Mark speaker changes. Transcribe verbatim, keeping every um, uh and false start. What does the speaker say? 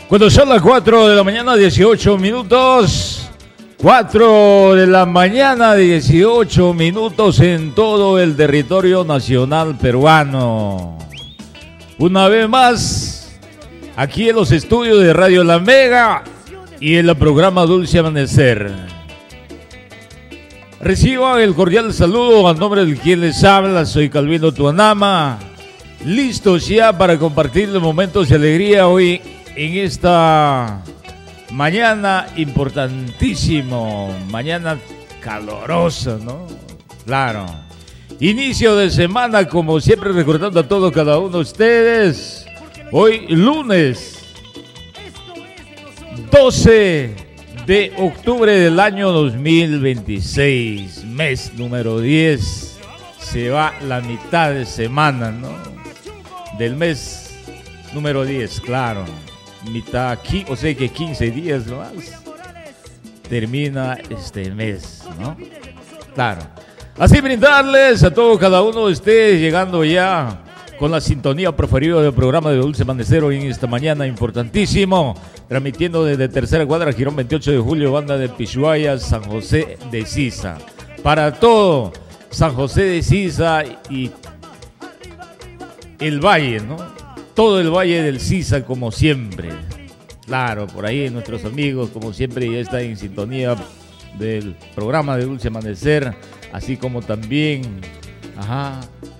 Speaker 1: Cuando son las cuatro de la mañana, dieciocho minutos. cuatro de la mañana, dieciocho minutos en todo el territorio nacional peruano. Una vez más, aquí en los estudios de Radio La Mega y en el programa Dulce Amanecer. Reciban el cordial saludo a nombre de quien les habla, soy Calvino Tuanama. Listos ya para compartir los momentos de alegría hoy en esta mañana importantísimo, mañana calorosa, ¿no? Claro. Inicio de semana, como siempre, recordando a todos, cada uno de ustedes. Hoy lunes doce de octubre del año dos mil veintiséis, mes número diez. Se va la mitad de semana, ¿no? Del mes número diez, claro. Mitad aquí, o sea que quince días más termina este mes, ¿no? Claro. Así brindarles a todos, cada uno de ustedes, llegando ya con la sintonía preferida del programa de Dulce Amanecer hoy en esta mañana importantísimo, transmitiendo desde Tercera Cuadra, Girón veintiocho de julio, banda de Pishuaya, San José de Sisa. Para todo San José de Sisa y el valle, ¿no? Todo el valle del Sisa, como siempre. Claro, por ahí nuestros amigos, como siempre, ya están en sintonía del programa de Dulce Amanecer, así como también, ajá,